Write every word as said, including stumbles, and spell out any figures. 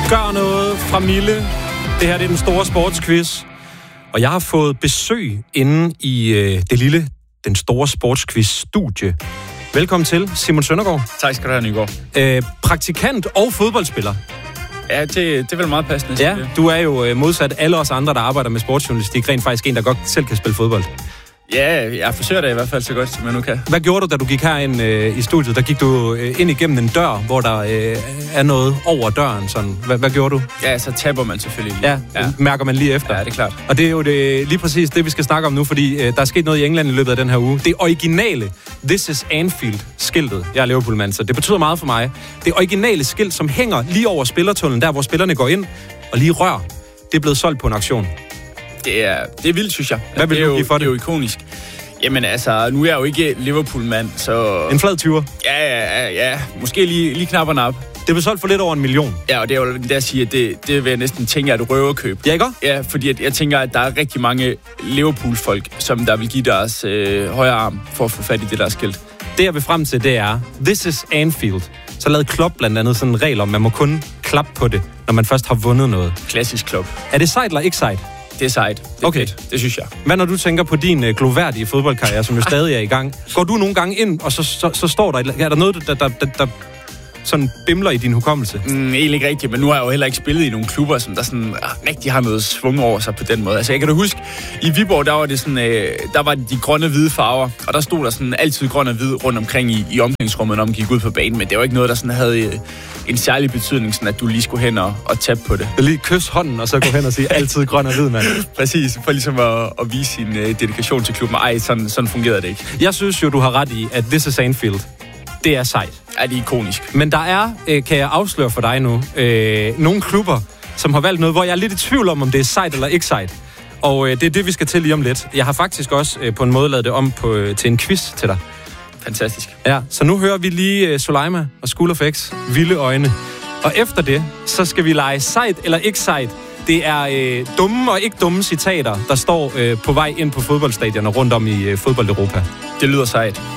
Gør noget fra Mille. Det her det er den store sportsquiz. Og jeg har fået besøg inde i øh, det lille, den store sportsquiz-studie. Velkommen til, Simon Søndergaard. Tak skal du have, Nygaard. Øh, praktikant og fodboldspiller. Ja, det, det er vel meget passende. Ja, du er jo øh, modsat alle os andre, der arbejder med sportsjournalistik, rent faktisk en, der godt selv kan spille fodbold. Ja, jeg forsøger det i hvert fald så godt, som jeg nu kan. Hvad gjorde du, da du gik herind øh, i studiet? Der gik du øh, ind igennem en dør, hvor der øh, er noget over døren. Sådan. Hvad, hvad gjorde du? Ja, så taber man selvfølgelig lige. Ja, ja, mærker man lige efter. Ja, det er klart. Og det er jo det, lige præcis det, vi skal snakke om nu, fordi øh, der er sket noget i England i løbet af den her uge. Det originale This is Anfield-skiltet. Jeg er Liverpool-mand, så det betyder meget for mig. Det originale skilt, som hænger lige over spillertunnelen, der hvor spillerne går ind og lige rør, det er blevet solgt på en auktion. Det er, det er vildt, synes jeg. Hvad vil det du jo, give for det? Det er jo ikonisk. Jamen altså, nu er jeg jo ikke Liverpool-mand, så... En flad tyver. Ja, ja, ja. Måske lige, lige knap og nap. Det blev solgt for lidt over en million. Ja, og det er jo det, der siger, at det, det vil jeg næsten tænke, at du røver køb. Ja, ikke? Ja, fordi at jeg tænker, at der er rigtig mange Liverpool-folk, som der vil give deres øh, højre arm for at få fat i det der skilt. Det, jeg vil frem til, det er, This is Anfield. Så lavede Klopp blandt andet sådan en regel om, man må kun klappe på det, når man først har vundet noget. Klassisk Klopp. Er det sejt eller ikke sejt? Det er sejt. Det er okay. fedt. Det synes jeg. Hvad når du tænker på din øh, gloværdige fodboldkarriere, som jo stadig er i gang? Går du nogle gange ind, og så, så, så står der... Er der noget, der, der, der, der sådan bimler i din hukommelse? Mm, egentlig ikke rigtigt, men nu har jeg jo heller ikke spillet i nogle klubber, som der sådan rigtig har noget svung over sig på den måde. Altså jeg kan da huske, i Viborg, der var det sådan, øh, der var de grønne og hvide farver, og der stod der sådan altid grøn og hvid rundt omkring i, i omklædningsrummet, når man gik ud på banen, men det var ikke noget, der sådan havde øh, en særlig betydning, sådan at du lige skulle hen og, og tabe på det. Lige kysse hånden, og så gå hen og sige altid grøn og hvid, mand. Præcis, for ligesom at, at vise sin øh, dedikation til klubben. Ej, sådan, sådan fungerede det ikke. Jeg synes jo, du har ret i, at This is Anfield, det er sejt. Ja, det er ikonisk. Men der er, øh, kan jeg afsløre for dig nu, øh, nogle klubber, som har valgt noget, hvor jeg er lidt i tvivl om, om det er sejt eller ikke sejt. Og øh, det er det, vi skal til lige om lidt. Jeg har faktisk også øh, på en måde lavet det om på, øh, til en quiz til dig. Fantastisk. Ja, så nu hører vi lige øh, Soleima og School of X, Vilde Øjne. Og efter det, så skal vi lege sejt eller ikke sejt. Det er øh, dumme og ikke dumme citater, der står øh, på vej ind på fodboldstadioner rundt om i øh, fodbold Europa. Det lyder sejt.